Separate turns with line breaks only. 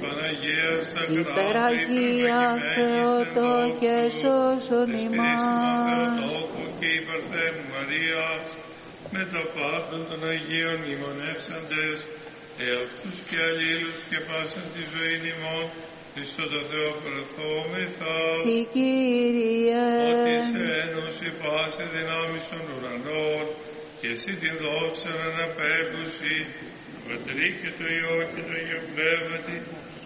Παναγίας Αγράμμη,
Υπεραγία Θεότο και σώσον ημάς.
Θεοτόκου και υπερθένου Μαρίας, με το πάντων των Αγίων μνημονεύσαντες, εαυτούς και αλλήλους και πάσαν τη ζωή ημών, Χριστό το Θεό προθόμεθα.
Συ Κύριε,
ότι σε ένωση πάση δυνάμεις των ουρανών, και εσύ την δόξα αναπέμπουση, του Πατρί και του Υιό και του Αγίου Πνεύματι,